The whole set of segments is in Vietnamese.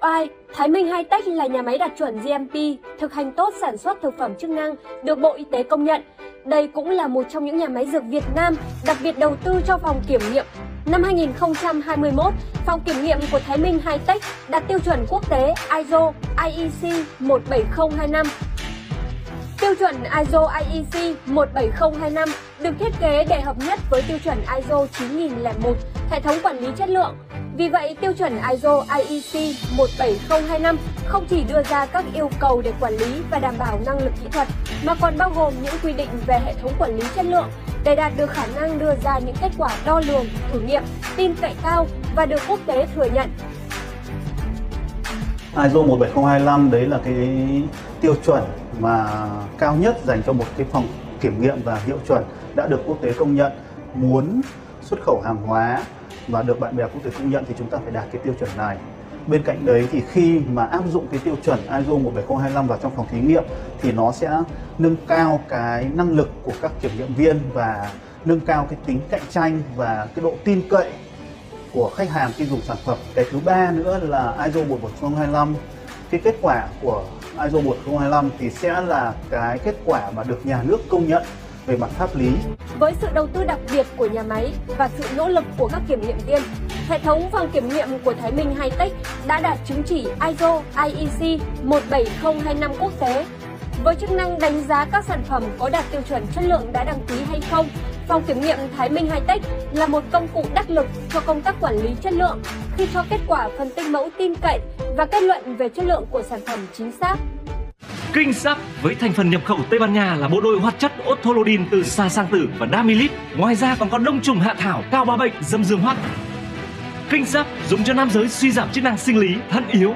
oai, Thái Minh Hi-Tech là nhà máy đạt chuẩn GMP, thực hành tốt sản xuất thực phẩm chức năng, được Bộ Y tế công nhận. Đây cũng là một trong những nhà máy dược Việt Nam đặc biệt đầu tư cho phòng kiểm nghiệm. Năm 2021, phòng kiểm nghiệm của Thái Minh Hi-Tech đạt tiêu chuẩn quốc tế ISO IEC 17025. Tiêu chuẩn ISO IEC 17025 được thiết kế để hợp nhất với tiêu chuẩn ISO 9001, hệ thống quản lý chất lượng. Vì vậy, tiêu chuẩn ISO IEC 17025 không chỉ đưa ra các yêu cầu để quản lý và đảm bảo năng lực kỹ thuật, mà còn bao gồm những quy định về hệ thống quản lý chất lượng để đạt được khả năng đưa ra những kết quả đo lường, thử nghiệm, tin cậy cao và được quốc tế thừa nhận. ISO 17025 đấy là cái tiêu chuẩn mà cao nhất dành cho một cái phòng kiểm nghiệm và hiệu chuẩn đã được quốc tế công nhận. Muốn xuất khẩu hàng hóa và được bạn bè quốc tế công nhận thì chúng ta phải đạt cái tiêu chuẩn này. Bên cạnh đấy thì khi mà áp dụng cái tiêu chuẩn ISO 17025 vào trong phòng thí nghiệm thì nó sẽ nâng cao cái năng lực của các kiểm nghiệm viên và nâng cao cái tính cạnh tranh và cái độ tin cậy của khách hàng khi dùng sản phẩm. Cái thứ ba nữa là ISO 17025, cái kết quả của ISO 17025 thì sẽ là cái kết quả mà được nhà nước công nhận về mặt pháp lý. Với sự đầu tư đặc biệt của nhà máy và sự nỗ lực của các kiểm nghiệm viên, hệ thống phòng kiểm nghiệm của Thái Minh Hi-Tech đã đạt chứng chỉ ISO IEC 17025 quốc tế. Với chức năng đánh giá các sản phẩm có đạt tiêu chuẩn chất lượng đã đăng ký hay không, phòng kiểm nghiệm Thái Minh Hi-Tech là một công cụ đắc lực cho công tác quản lý chất lượng khi cho kết quả phân tích mẫu tin cậy và kết luận về chất lượng của sản phẩm chính xác. Kinh Sắp với thành phần nhập khẩu Tây Ban Nha là bộ đôi hoạt chất Otolodin từ sa sang tử và Damilit. Ngoài ra còn có đông trùng hạ thảo cao bá bệnh dâm dương hoắc. Kinh Sắp dùng cho nam giới suy giảm chức năng sinh lý, thận yếu,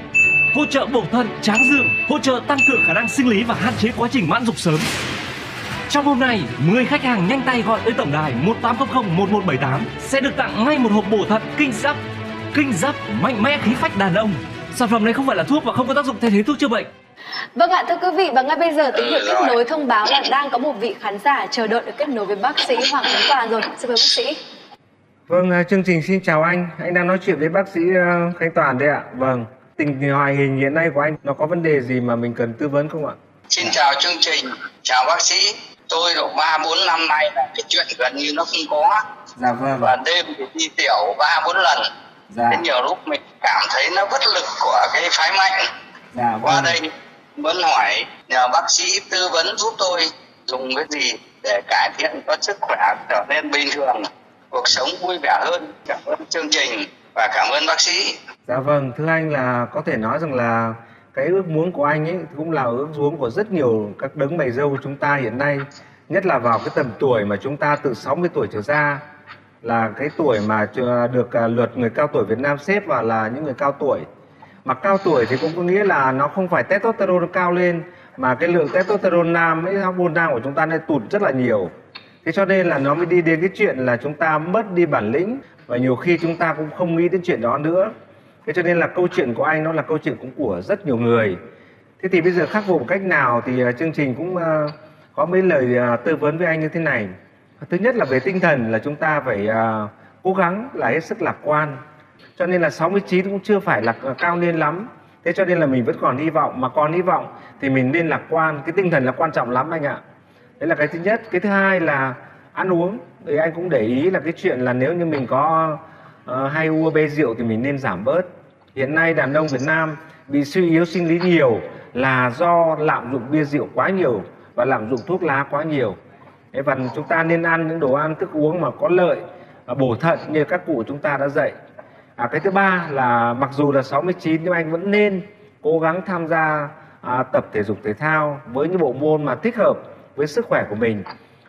hỗ trợ bổ thận, tráng dương, hỗ trợ tăng cường khả năng sinh lý và hạn chế quá trình mãn dục sớm. Trong hôm nay, 10 khách hàng nhanh tay gọi tới tổng đài 1800 1178 sẽ được tặng ngay một hộp bổ thận Kinh Sắp. Kinh Sắp mạnh mẽ khí phách đàn ông. Sản phẩm này không phải là thuốc và không có tác dụng thay thế thuốc chữa bệnh. Vâng ạ, thưa quý vị, và ngay bây giờ tín hiệu kết nối thông báo là đang có một vị khán giả chờ đợi được kết nối với bác sĩ Hoàng Khánh Toàn rồi. Xin mời bác sĩ. Vâng, chương trình xin chào anh đang nói chuyện với bác sĩ Khánh Toàn đây ạ. Vâng, tình hoài hình hiện nay của anh nó có vấn đề gì mà mình cần tư vấn không ạ? Xin chào chương trình, chào bác sĩ. Tôi độ 3-4 năm nay là cái chuyện gần như nó không có. Dạ vâng. Và đêm thì đi tiểu 3-4 lần. Dạ. Thế nhiều lúc mình cảm thấy nó bất lực của cái phái mạnh. Dạ vâng. Qua đây muốn hỏi nhờ bác sĩ tư vấn giúp tôi dùng cái gì để cải thiện có sức khỏe trở nên bình thường, cuộc sống vui vẻ hơn. Cảm ơn chương trình và cảm ơn bác sĩ. Dạ vâng, thưa anh là có thể nói rằng là cái ước muốn của anh ấy cũng là ước muốn của rất nhiều các đấng mày râu của chúng ta hiện nay, nhất là vào cái tầm tuổi mà chúng ta từ 60 tuổi trở ra, là cái tuổi mà được luật người cao tuổi Việt Nam xếp vào là những người cao tuổi. Mà cao tuổi thì cũng có nghĩa là nó không phải testosterone cao lên, mà cái lượng testosterone nam, cái hormone nam của chúng ta nó tụt rất là nhiều. Thế cho nên là nó mới đi đến cái chuyện là chúng ta mất đi bản lĩnh, và nhiều khi chúng ta cũng không nghĩ đến chuyện đó nữa. Thế cho nên là câu chuyện của anh nó là câu chuyện cũng của rất nhiều người. Thế thì bây giờ khắc phục cách nào thì chương trình cũng có mấy lời tư vấn với anh như thế này. Thứ nhất là về tinh thần là chúng ta phải cố gắng là hết sức lạc quan. Cho nên là 69 cũng chưa phải là cao lên lắm. Thế cho nên là mình vẫn còn hy vọng, mà còn hy vọng thì mình nên lạc quan. Cái tinh thần là quan trọng lắm anh ạ. Đấy là cái thứ nhất. Cái thứ hai là ăn uống. Thì anh cũng để ý là cái chuyện là nếu như mình có hay uống bia rượu thì mình nên giảm bớt. Hiện nay đàn ông Việt Nam bị suy yếu sinh lý nhiều là do lạm dụng bia rượu quá nhiều và lạm dụng thuốc lá quá nhiều. Và chúng ta nên ăn những đồ ăn thức uống mà có lợi, bổ thận như các cụ chúng ta đã dạy. Cái thứ ba là mặc dù là 69 nhưng anh vẫn nên cố gắng tham gia tập thể dục thể thao với những bộ môn mà thích hợp với sức khỏe của mình.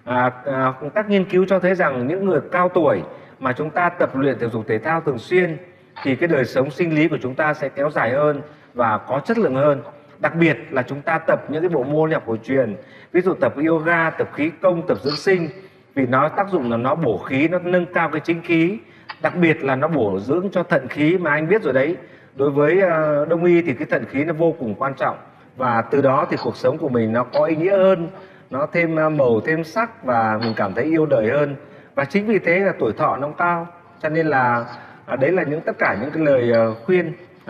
Các nghiên cứu cho thấy rằng những người cao tuổi mà chúng ta tập luyện thể dục thể thao thường xuyên thì cái đời sống sinh lý của chúng ta sẽ kéo dài hơn và có chất lượng hơn. Đặc biệt là chúng ta tập những cái bộ môn y học cổ truyền, ví dụ tập yoga, tập khí công, tập dưỡng sinh, vì nó tác dụng là nó bổ khí, nó nâng cao cái chính khí, đặc biệt là nó bổ dưỡng cho thận khí mà anh biết rồi đấy. Đối với đông y thì cái thận khí nó vô cùng quan trọng, và từ đó thì cuộc sống của mình nó có ý nghĩa hơn, nó thêm màu, thêm sắc và mình cảm thấy yêu đời hơn. Và chính vì thế là tuổi thọ nó cao, cho nên là đấy là tất cả những cái lời khuyên